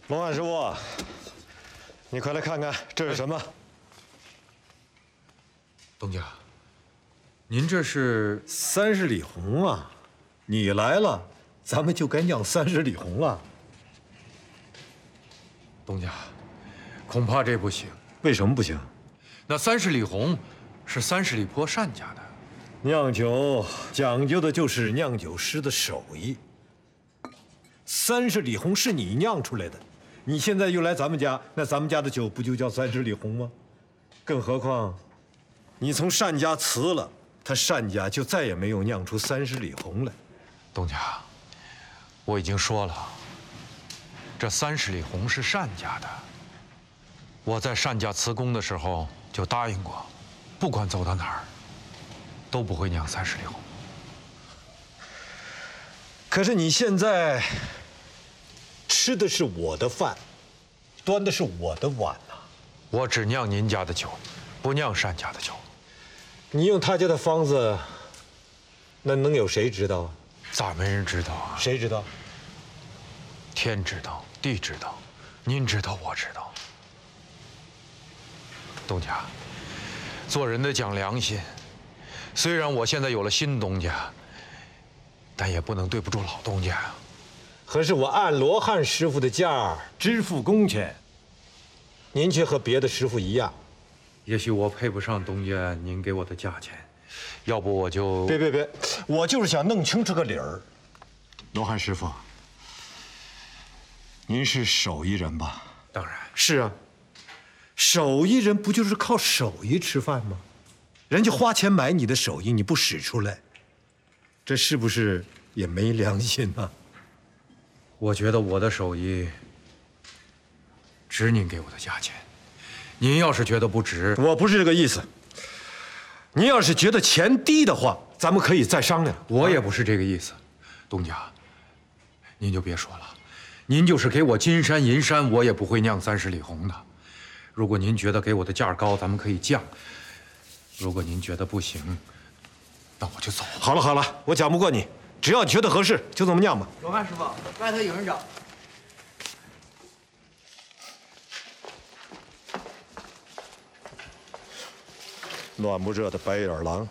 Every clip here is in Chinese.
龙汉师傅，你快来看看这是什么？ 东家，您这是 30里红啊！你来了，咱们就该酿30里红了。 东家，恐怕这不行。 为什么不行？ 那30里红是30里坡单家的。 酿酒讲究的就是酿酒师的手艺。30里红是你酿出来的，你现在又来咱们家，那咱们家的酒不就叫30里红吗？更何况，你从单家辞了，他单家就再也没有酿出30里红来。 东家，我已经说了，这30里红是单家的。我在单家辞工的时候就答应过，不管走到哪儿，都不会酿30里红。 可是你现在吃的是我的饭，端的是我的碗呐。 我只酿您家的酒，不酿单家的酒。 你用他家的方子，那能有谁知道啊？ 咋没人知道啊？ 谁知道？ 天知道，地知道，您知道，我知道。东家，做人得讲良心。虽然我现在有了新东家，但也不能对不住老东家呀。 可是我按罗汉师傅的价支付工钱，您却和别的师傅一样。 也许我配不上东家您给我的价钱，要不我就…… 别，我就是想弄清这个理儿。罗汉师傅，您是手艺人吧？ 当然是啊，手艺人不就是靠手艺吃饭吗？人家花钱买你的手艺，你不使出来，这是不是也没良心啊？ 我觉得我的手艺值您给我的价钱。您要是觉得不值， 我不是这个意思。您要是觉得钱低的话，咱们可以再商量。 我也不是这个意思，东家，您就别说了。您就是给我金山银山，我也不会酿30里红的。如果您觉得给我的价高，咱们可以降；如果您觉得不行，那我就走。 好了，我讲不过你，只要你觉得合适，就这么酿吧。 罗汉师傅，外头有人找。 暖不热的白眼狼。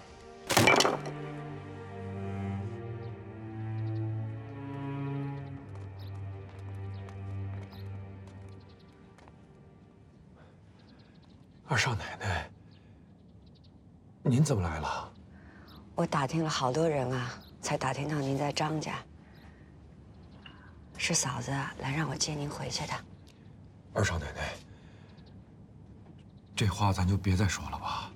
二少奶奶，您怎么来了？ 我打听了好多人啊，才打听到您在张家。是嫂子来让我接您回去的。 二少奶奶，这话咱就别再说了吧。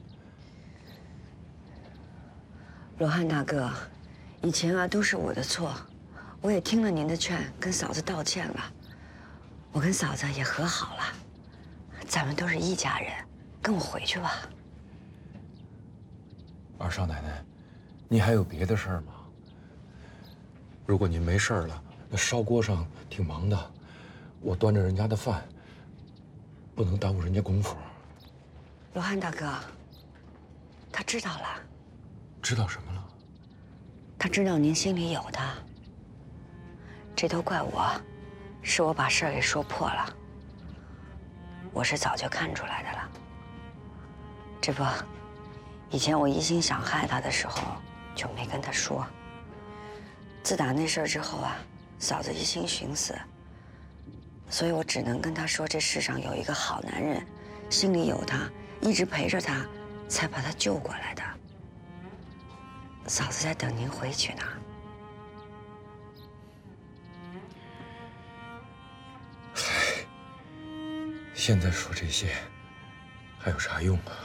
罗汉大哥，以前啊都是我的错，我也听了您的劝，跟嫂子道歉了。我跟嫂子也和好了，咱们都是一家人，跟我回去吧。 二少奶奶，您还有别的事儿吗？如果您没事儿了，那烧锅上挺忙的，我端着人家的饭，不能耽误人家功夫。 罗汉大哥，他知道了。 知道什么了？ 他知道您心里有他。这都怪我，是我把事儿给说破了。我是早就看出来的了。这不，以前我一心想害他的时候，就没跟他说。自打那事儿之后啊，嫂子一心寻死，所以我只能跟他说，这世上有一个好男人，心里有他，一直陪着他，才把他救过来的。嫂子在等您回去呢。 现在说这些还有啥用啊？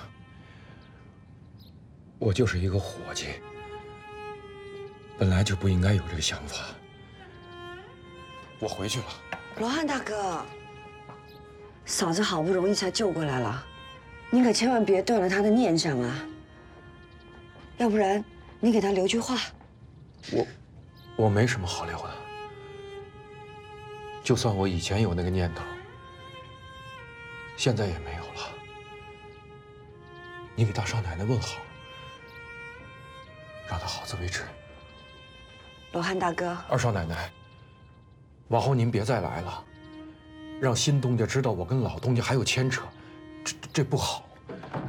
我就是一个伙计，本来就不应该有这个想法。我回去了。 罗汉大哥，嫂子好不容易才救过来了，您可千万别断了她的念想啊！要不然，你给她留句话。 我没什么好留的。就算我以前有那个念头，现在也没有了。你给大少奶奶问好，让她好自为之。 罗汉大哥， 二少奶奶，往后您别再来了。 让新东家知道我跟老东家还有牵扯，这不好。